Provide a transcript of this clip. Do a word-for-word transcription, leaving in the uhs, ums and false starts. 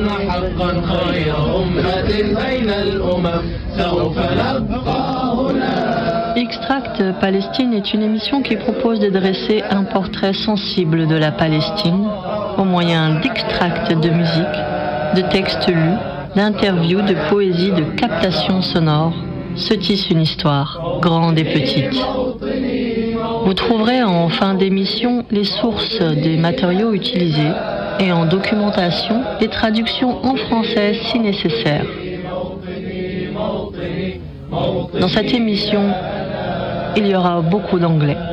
حقا خير أمة بين الأمم سوف نبقى هنا. Extract Palestine est une émission qui propose de dresser un portrait sensible de la Palestine au moyen d'extracts de musique, de textes lus, d'interviews, de poésie, de captations sonores, se tisse une histoire, grande et petite. Vous trouverez en fin d'émission les sources des matériaux utilisés et en documentation les traductions en français si nécessaire. Dans cette émission, il y aura beaucoup d'anglais.